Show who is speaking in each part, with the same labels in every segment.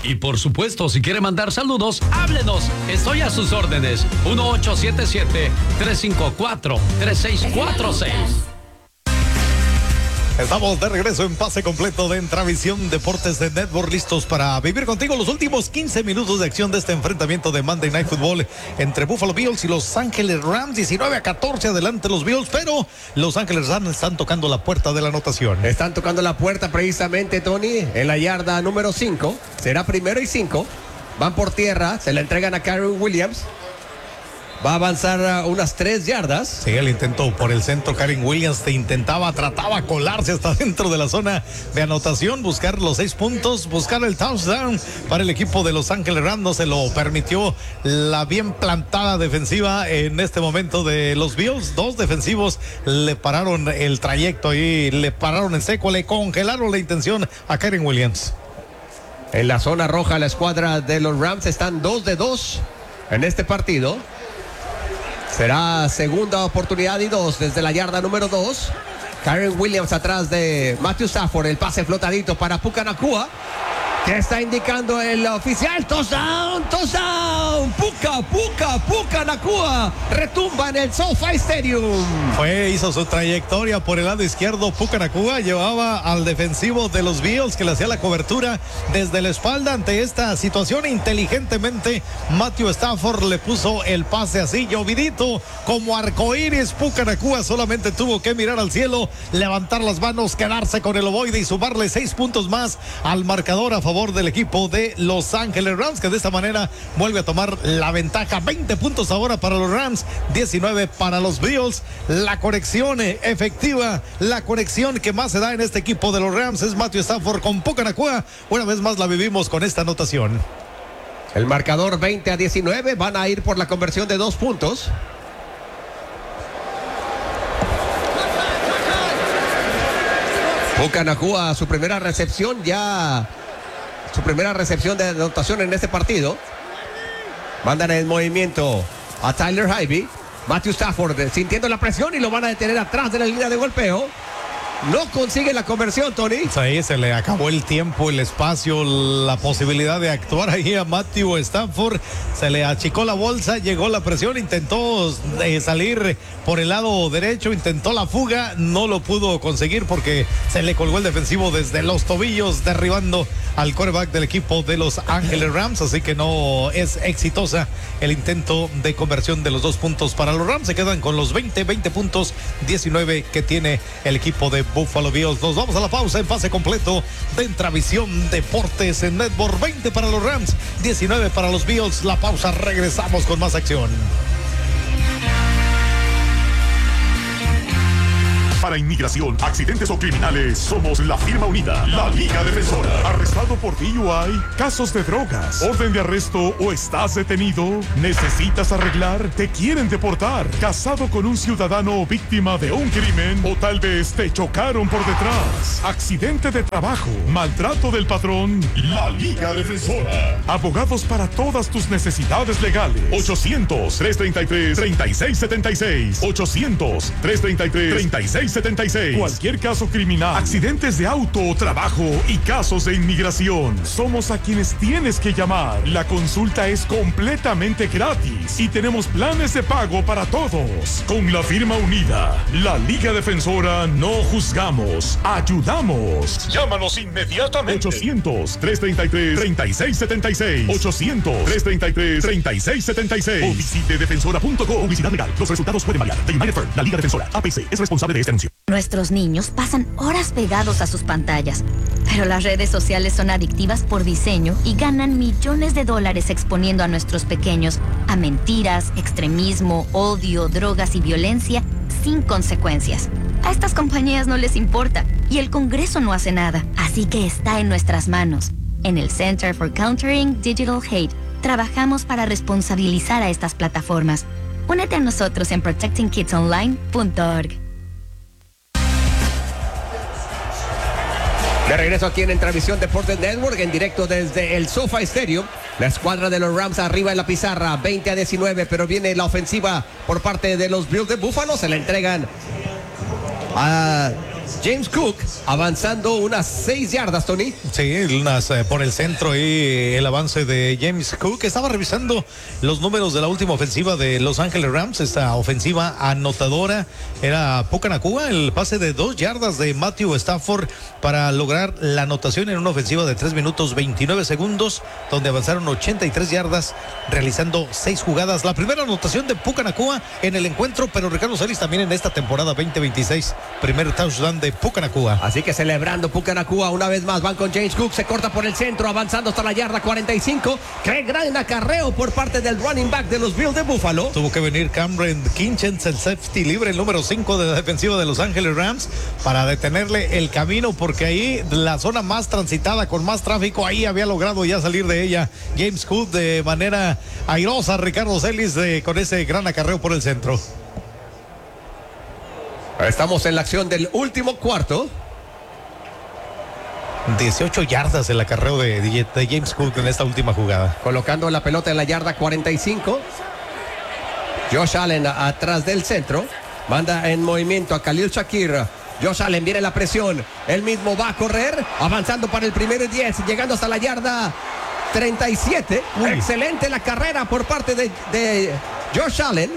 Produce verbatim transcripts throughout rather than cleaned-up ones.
Speaker 1: Y por supuesto, si quiere mandar saludos, háblenos. Estoy a sus órdenes. uno ocho siete siete, tres cinco cuatro, tres seis cuatro seis.
Speaker 2: Estamos de regreso en pase completo de Entravisión Deportes de Network, listos para vivir contigo los últimos quince minutos de acción de este enfrentamiento de Monday Night Football entre Buffalo Bills y Los Ángeles Rams. Diecinueve a catorce adelante los Bills, pero Los Ángeles Rams están tocando la puerta de la anotación.
Speaker 3: Están tocando la puerta precisamente, Tony, en la yarda número cinco. Será primero y cinco. Van por tierra, se la entregan a Kyren Williams. Va a avanzar unas tres yardas.
Speaker 2: Sí, el intento por el centro. Kyren Williams te intentaba, trataba colarse hasta dentro de la zona de anotación, buscar los seis puntos, buscar el touchdown para el equipo de Los Ángeles Rams. No se lo permitió la bien plantada defensiva en este momento de los Bills. Dos defensivos le pararon el trayecto y le pararon en seco, le congelaron la intención a Kyren Williams.
Speaker 3: En la zona roja, la escuadra de los Rams están dos de dos en este partido. Será segunda oportunidad y dos desde la yarda número dos. Kyren Williams atrás de Matthew Stafford. El pase flotadito para Puka Nacua. ¿Qué está indicando el oficial? Touchdown, touchdown. Puka, Puka, Puka Nacua. Retumba en el SoFi Stadium.
Speaker 2: Fue, hizo su trayectoria por el lado izquierdo. Puka Nacua llevaba al defensivo de los Bills que le hacía la cobertura desde la espalda. Ante esta situación, inteligentemente Matthew Stafford le puso el pase así, llovidito, como arcoíris. Puka Nacua solamente tuvo que mirar al cielo, levantar las manos, quedarse con el ovoide y sumarle seis puntos más al marcador a favor del equipo de Los Ángeles Rams, que de esta manera vuelve a tomar la ventaja. Veinte puntos ahora para los Rams, diecinueve para los Bills. La conexión efectiva, la conexión que más se da en este equipo de los Rams es Matthew Stafford con Puka Nacua. Una vez más la vivimos con esta anotación.
Speaker 3: El marcador veinte a diecinueve, van a ir por la conversión de dos puntos. Puka Nacua, su primera recepción ya, su primera recepción de anotación en este partido. Mandan en movimiento a Tyler Higbee. Matthew Stafford sintiendo la presión y lo van a detener atrás de la línea de golpeo. No consigue la conversión, Tony.
Speaker 2: Ahí se le acabó el tiempo, el espacio, la posibilidad de actuar ahí a Matthew Stafford. Se le achicó la bolsa, llegó la presión, intentó eh, salir por el lado derecho, intentó la fuga, no lo pudo conseguir porque se le colgó el defensivo desde los tobillos, derribando al quarterback del equipo de Los Ángeles Rams. Así que no es exitosa el intento de conversión de los dos puntos para los Rams. Se quedan con los veinte, veinte puntos, diecinueve que tiene el equipo de Buffalo Bills. Nos vamos a la pausa en pase completo de Entravisión Deportes en Network. Veinte para los Rams, diecinueve para los Bills. La pausa, regresamos con más acción.
Speaker 4: Para inmigración, accidentes o criminales, somos la firma unida, la Liga Defensora. ¿Arrestado por D U I? ¿Casos de drogas? ¿Orden de arresto o estás detenido? ¿Necesitas arreglar? ¿Te quieren deportar? ¿Casado con un ciudadano víctima de un crimen? ¿O tal vez te chocaron por detrás? ¿Accidente de trabajo? ¿Maltrato del patrón? La Liga Defensora. Abogados para todas tus necesidades legales. ochocientos, tres treinta y tres, treinta y seis setenta y seis. ochocientos, tres treinta y tres, treinta y seis setenta y seis. Cualquier caso criminal, accidentes de auto o trabajo y casos de inmigración. Somos a quienes tienes que llamar. La consulta es completamente gratis y tenemos planes de pago para todos. Con la firma unida, la Liga Defensora, no juzgamos, ayudamos. Llámanos inmediatamente. ochocientos, tres treinta y tres, treinta y seis setenta y seis. ochocientos, tres treinta y tres, treinta y seis setenta y seis. O visite defensora punto com. Publicidad legal. Los resultados pueden variar. The United Firm, la Liga Defensora, A P C, es responsable de este anuncio.
Speaker 5: Nuestros niños pasan horas pegados a sus pantallas, pero las redes sociales son adictivas por diseño y ganan millones de dólares exponiendo a nuestros pequeños a mentiras, extremismo, odio, drogas y violencia sin consecuencias. A estas compañías no les importa y el Congreso no hace nada, así que está en nuestras manos. En el Center for Countering Digital Hate, trabajamos para responsabilizar a estas plataformas. Únete a nosotros en protecting kids online punto org.
Speaker 3: De regreso aquí en Entravisión Deportes Network, en directo desde el SoFi Stadium. La escuadra de los Rams arriba en la pizarra, veinte a diecinueve, pero viene la ofensiva por parte de los Bills de Buffalo. Se la entregan a James Cook avanzando unas seis yardas, Tony.
Speaker 2: Sí, unas eh, por el centro y el avance de James Cook. Estaba revisando los números de la última ofensiva de Los Ángeles Rams, esta ofensiva anotadora. Era Puka Nacua, el pase de dos yardas de Matthew Stafford para lograr la anotación en una ofensiva de tres minutos veintinueve segundos, donde avanzaron ochenta y tres yardas realizando seis jugadas. La primera anotación de Puka Nacua en el encuentro, pero Ricardo Celis también en esta temporada veinte veintiséis, primer touchdown de Puka Nacua.
Speaker 3: Así que celebrando Puka Nacua una vez más, van con James Cook, se corta por el centro, avanzando hasta la yarda cuarenta y cinco. Qué gran acarreo por parte del running back de los Bills de Buffalo.
Speaker 2: Tuvo que venir Cameron Kinchens, el safety libre, el número cinco de la defensiva de Los Ángeles Rams, para detenerle el camino, porque ahí la zona más transitada, con más tráfico, ahí había logrado ya salir de ella James Cook de manera airosa, Ricardo Celis, de, con ese gran acarreo por el centro.
Speaker 3: Estamos en la acción del último cuarto.
Speaker 2: dieciocho yardas el acarreo de, de, de James Cook en esta última jugada.
Speaker 3: Colocando la pelota en la yarda cuarenta y cinco. Josh Allen a, atrás del centro. Manda en movimiento a Khalil Shakir. Josh Allen, viene la presión. Él mismo va a correr. Avanzando para el primero y diez. Llegando hasta la yarda treinta y siete. Uy. Excelente la carrera por parte de, de Josh Allen.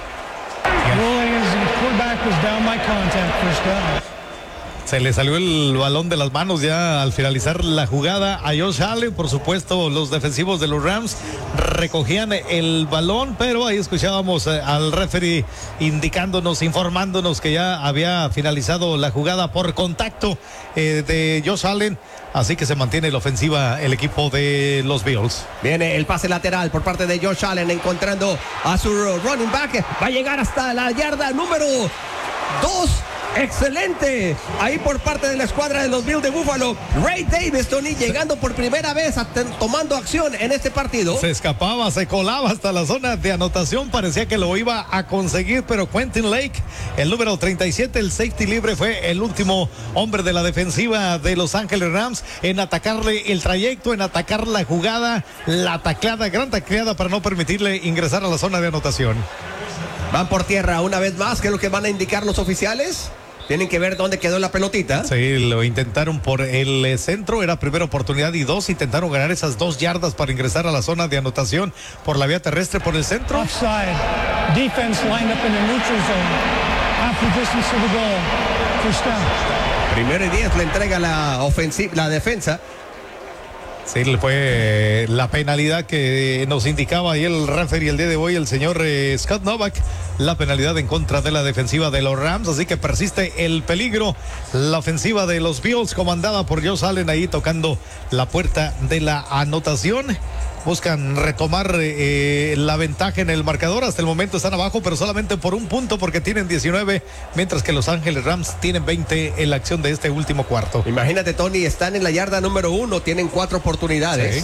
Speaker 2: Se le salió el balón de las manos ya al finalizar la jugada a Josh Allen. Por supuesto, los defensivos de los Rams recogían el balón, pero ahí escuchábamos al referee indicándonos, informándonos que ya había finalizado la jugada por contacto eh, de Josh Allen. Así que se mantiene la ofensiva el equipo de los Bills.
Speaker 3: Viene el pase lateral por parte de Josh Allen, encontrando a su running back. Va a llegar hasta la yarda número dos. Excelente. Ahí por parte de la escuadra de los Bills de Buffalo. Ray Davis, Tony, llegando por primera vez, a tomando acción en este partido.
Speaker 2: Se escapaba, se colaba hasta la zona de anotación. Parecía que lo iba a conseguir, pero Quentin Lake, el número treinta y siete, el safety libre, fue el último hombre de la defensiva de Los Ángeles Rams en atacarle el trayecto, en atacar la jugada, la tacleada, gran tacleada para no permitirle ingresar a la zona de anotación.
Speaker 3: Van por tierra una vez más, que es lo que van a indicar los oficiales. Tienen que ver dónde quedó la pelotita.
Speaker 2: Sí, lo intentaron por el centro, era primera oportunidad y dos, intentaron ganar esas dos yardas para ingresar a la zona de anotación por la vía terrestre por el centro.
Speaker 6: Offside. Defense lined up in the neutral zone. Half the distance to the goal. First down.
Speaker 3: Primero y diez le entrega la ofensiva, la defensa.
Speaker 2: Sí, fue la penalidad que nos indicaba ahí el referee el día de hoy, el señor eh, Scott Novak, la penalidad en contra de la defensiva de los Rams, así que persiste el peligro. La ofensiva de los Bills, comandada por Josh Allen, ahí tocando la puerta de la anotación. Buscan retomar eh, la ventaja en el marcador. Hasta el momento están abajo, pero solamente por un punto, porque tienen diecinueve, mientras que Los Ángeles Rams tienen veinte en la acción de este último cuarto.
Speaker 3: Imagínate, Tony, están en la yarda número uno, tienen cuatro oportunidades.
Speaker 2: Sí.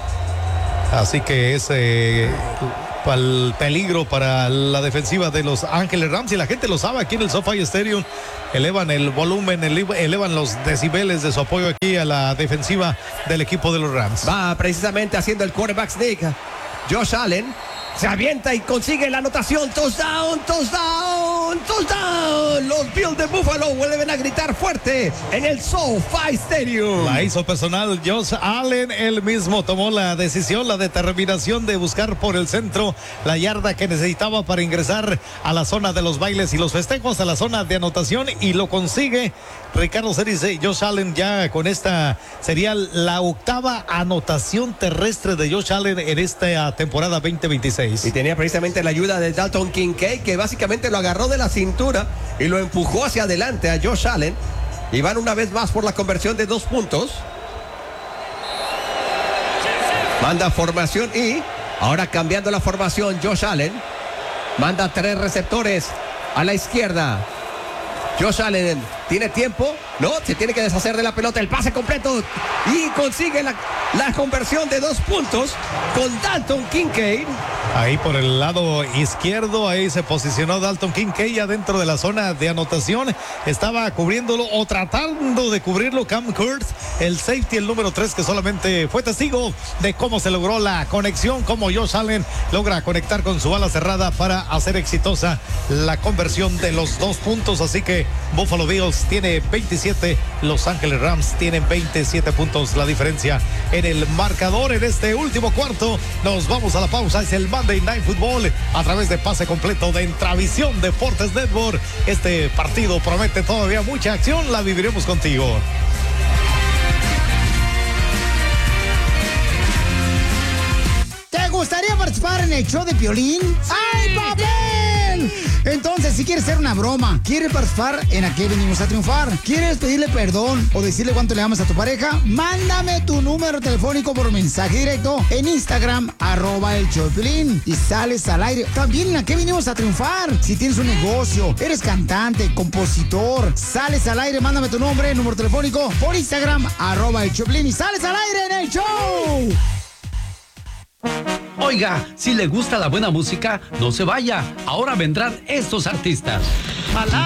Speaker 2: Así que es eh, el peligro para la defensiva de Los Ángeles Rams, y la gente lo sabe aquí en el SoFi Stadium. Elevan el volumen, elevan los decibeles de su apoyo aquí a la defensiva del equipo de los Rams.
Speaker 3: Va precisamente haciendo el quarterback sneak. Josh Allen se avienta y consigue la anotación. Touchdown, touchdown, touchdown. Los Bills de Buffalo vuelven a gritar fuerte en el SoFi Stadium.
Speaker 2: La hizo personal Josh Allen. Él mismo tomó la decisión, la determinación de buscar por el centro la yarda que necesitaba para ingresar a la zona de los bailes y los festejos, a la zona de anotación, y lo consigue. Ricardo Celis, Josh Allen ya con esta sería la octava anotación terrestre de Josh Allen en esta temporada veinte veintiséis.
Speaker 3: Y tenía precisamente la ayuda de Dalton Kincaid, que básicamente lo agarró de la cintura y lo empujó hacia adelante a Josh Allen. Y van una vez más por la conversión de dos puntos. Manda formación y ahora cambiando la formación, Josh Allen manda tres receptores a la izquierda. Josh Allen tiene tiempo, no, se tiene que deshacer de la pelota, el pase completo y consigue la, la conversión de dos puntos con Dalton Kincaid.
Speaker 2: Ahí por el lado izquierdo, ahí se posicionó Dalton Kincaid dentro de la zona de anotación. Estaba cubriéndolo o tratando de cubrirlo Cam Kurtz, el safety, el número tres, que solamente fue testigo de cómo se logró la conexión, cómo Josh Allen logra conectar con su ala cerrada para hacer exitosa la conversión de los dos puntos. Así que Buffalo Bills tiene veintisiete, Los Ángeles Rams tienen veintisiete puntos. La diferencia en el marcador en este último cuarto. Nos vamos a la pausa. Es el Monday Night Football a través de pase completo de Intravisión Deportes Network. Este partido promete todavía mucha acción. La viviremos contigo.
Speaker 7: ¿Te gustaría participar en el show de Piolín? ¡Ay, papel! Entonces, si quieres hacer una broma, quieres participar en ¿A qué venimos a triunfar? ¿Quieres pedirle perdón o decirle cuánto le amas a tu pareja? Mándame tu número telefónico por mensaje directo en Instagram, arroba el show de Piolín, y sales al aire. También en ¿A qué venimos a triunfar? Si tienes un negocio, eres cantante, compositor, sales al aire, mándame tu nombre, número telefónico por Instagram, arroba el show de Piolín, y sales al aire en el show.
Speaker 1: Oiga, si le gusta la buena música, no se vaya. Ahora vendrán estos artistas.
Speaker 7: ¡Alá!